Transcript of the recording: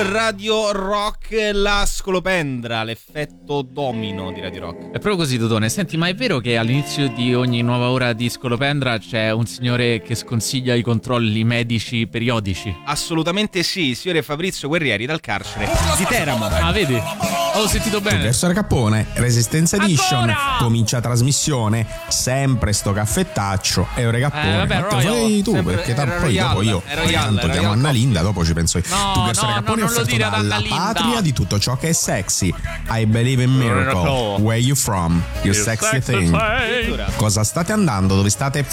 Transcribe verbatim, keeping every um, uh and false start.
Radio Rock, la scolopendra, l'effetto domino di Radio Rock. È proprio così, Totone. Senti, ma è vero che all'inizio di ogni nuova ora di scolopendra c'è un signore che sconsiglia i controlli medici periodici? Assolutamente sì, signore Fabrizio Guerrieri dal carcere di Teramo. Ah, vedi? Ho sentito bene. Verso Capone, Resistenza Edition, Ancora! comincia trasmissione, sempre sto caffettaccio e ore Capone. Eh, vabbè, ma te Royal, fai tu, sempre- perché era ta- poi Royal, dopo io era Royal, tanto era chiamo Royal Anna Coffee. Linda, dopo ci penso io. No, tu Verso no, Capone no, è non lo offerto dire ad Anna dalla Linda. patria di tutto ciò che è sexy. I believe in miracle. Miracle. Where you from? You sexy thing. Addirittura. Cosa state andando? Dove state